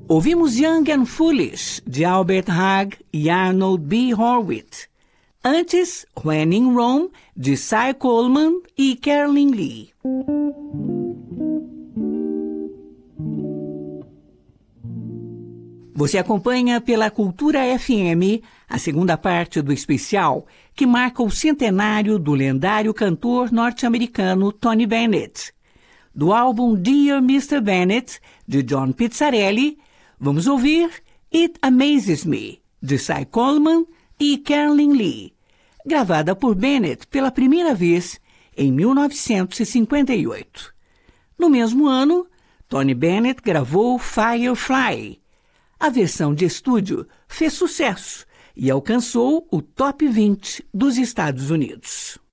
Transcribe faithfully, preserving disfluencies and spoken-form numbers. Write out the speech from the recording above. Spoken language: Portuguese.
Ouvimos Young and Foolish, de Albert Hague e Arnold B. Horwitz. Antes, When in Rome, de Cy Coleman e Carolyn Lee. Você acompanha pela Cultura F M a segunda parte do especial que marca o centenário do lendário cantor norte-americano Tony Bennett. Do álbum Dear mister Bennett, de John Pizzarelli, vamos ouvir It Amazes Me, de Cy Coleman e Carolyn Lee, gravada por Bennett pela primeira vez em mil novecentos e cinquenta e oito. No mesmo ano, Tony Bennett gravou Firefly. A versão de estúdio fez sucesso e alcançou o top vinte dos Estados Unidos.